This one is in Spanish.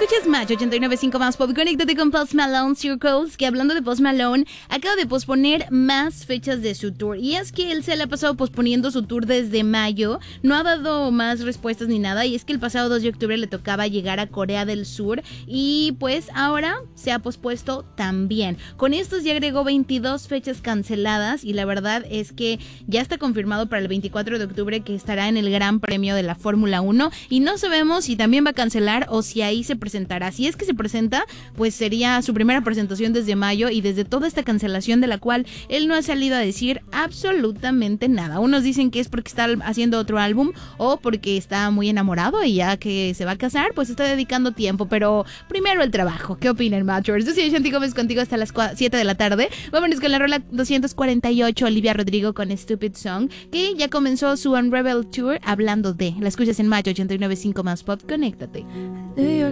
Escuchas Match 89.5 más pop. Conéctate con Post Malone Circles, que hablando de Post Malone, acaba de posponer más fechas de su tour. Y es que él se le ha pasado posponiendo su tour desde mayo. No ha dado más respuestas ni nada. Y es que el pasado 2 de octubre le tocaba llegar a Corea del Sur. Y pues ahora se ha pospuesto también. Con estos ya agregó 22 fechas canceladas. Y la verdad es que ya está confirmado para el 24 de octubre que estará en el Gran Premio de la Fórmula 1. Y no sabemos si también va a cancelar o si ahí se presentará. Si es que se presenta, pues sería su primera presentación desde mayo y desde toda esta cancelación de la cual él no ha salido a decir absolutamente nada. Unos dicen que es porque está haciendo otro álbum o porque está muy enamorado y ya que se va a casar, pues está dedicando tiempo, pero primero el trabajo. ¿Qué opinan, Matchers? Yo soy Shanti Gómez contigo hasta las 7 de la tarde. Vámonos con la rola 248, Olivia Rodrigo con Stupid Song, que ya comenzó su Unravel Tour hablando de. La escuchas en Match 89.5 más pop. Conéctate. New York